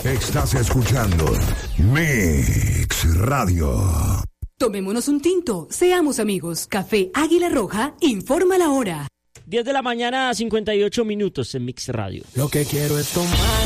Estás escuchando Mix Radio. Tomémonos un tinto, seamos amigos. Café Águila Roja informa la hora. 10 de la mañana, 58 minutos en Mix Radio. Lo que quiero es tomar